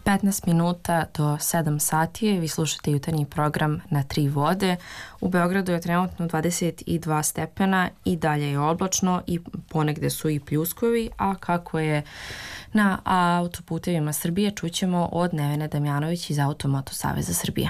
15 minuta do 7 sati. Vi slušate jutarnji program Na tri vode. U Beogradu je trenutno 22 stepena i dalje je oblačno i ponegde su i pljuskovi, a kako je na autoputevima Srbije čućemo od Nevene Damjanović iz Automoto Saveza Srbije.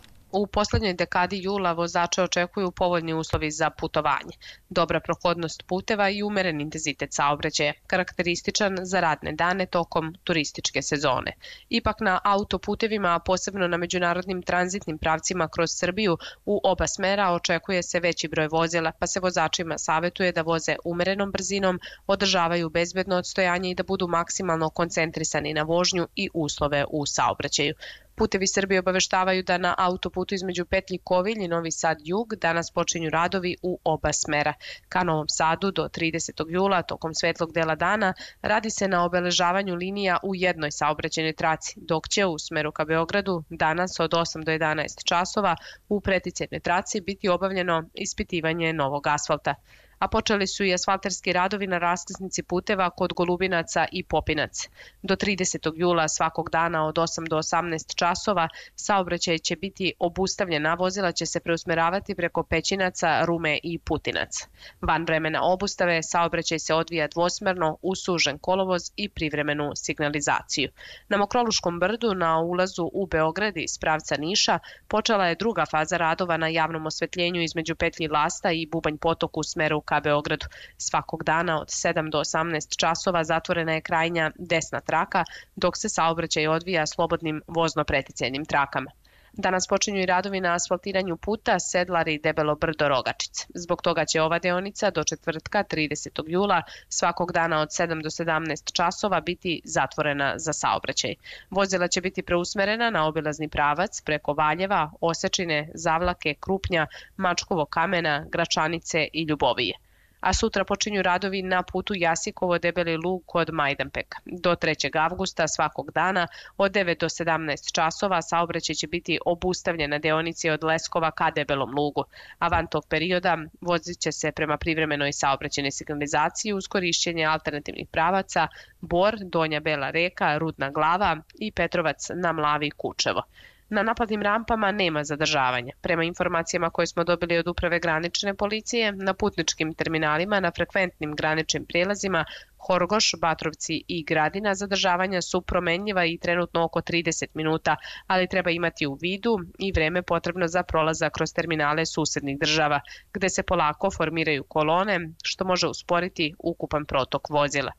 U poslednjoj dekadi jula vozače očekuju povoljni uslovi za putovanje, dobra prohodnost puteva i umeren intenzitet saobraćaja, karakterističan za radne dane tokom turističke sezone. Ipak na autoputevima, a posebno na međunarodnim tranzitnim pravcima kroz Srbiju, u oba smera očekuje se veći broj vozila, pa se vozačima savetuje da voze umerenom brzinom, održavaju bezbedno odstojanje i da budu maksimalno koncentrisani na vožnju i uslove u saobraćaju. Putevi Srbije obaveštavaju da na autoputu između petlji Kovilj i Novi Sad Jug danas počinju radovi u oba smera. Ka Novom Sadu do 30. jula, tokom svetlog dela dana, radi se na obeležavanju linija u jednoj saobraćajnoj traci, dok će u smeru ka Beogradu danas od 8 do 11 časova u preticajnoj traci biti obavljeno ispitivanje novog asfalta. A počeli su i asfalterski radovi na raskrsnici puteva kod Golubinaca i Popinac. Do 30. jula svakog dana od 8 do 18 časova saobraćaj će biti obustavljen, a vozila će se preusmeravati preko Pećinaca, Rume i Putinac. Van vremena obustave saobraćaj se odvija dvosmerno uz sužen kolovoz i privremenu signalizaciju. Na Mokroluškom brdu na ulazu u Beograd iz pravca Niša počela je druga faza radova na javnom osvetljenju između petlji Lasta i Bubanj potok u smeru ka Beogradu. Svakog dana od 7 do 18 časova zatvorena je krajnja desna traka, dok se saobraćaj odvija slobodnim vozno-preticajnim trakama. Danas počinju i radovi na asfaltiranju puta Sedlari Debelo Brdo Rogačice. Zbog toga će ova deonica do četvrtka 30. jula svakog dana od 7 do 17 časova biti zatvorena za saobraćaj. Vozila će biti preusmerena na obilazni pravac preko Valjeva, Osečine, Zavlake, Krupnja, Mačkovog kamena, Gračanice i Ljubovije. A sutra počinju radovi na putu Jasikovo Debeli Lug kod Majdanpeka. Do 3. avgusta svakog dana od 9 do 17 časova saobraćaj će biti obustavljen na deonici od Leskova ka Debelom Lugu, a van tog perioda vozit će se prema privremenoj saobraćajnoj signalizaciji uz korišćenje alternativnih pravaca Bor, Donja Bela Reka, Rudna Glava i Petrovac na Mlavi Kučevo. Na naplatnim rampama nema zadržavanja. Prema informacijama koje smo dobili od Uprave granične policije, na putničkim terminalima, na frekventnim graničnim prijelazima Horgoš, Batrovci i Gradina zadržavanja su promenljiva i trenutno oko 30 minuta, ali treba imati u vidu i vreme potrebno za prolazak kroz terminale susednih država, gde se polako formiraju kolone, što može usporiti ukupan protok vozila.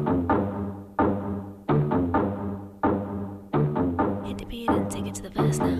Take it to the verse now.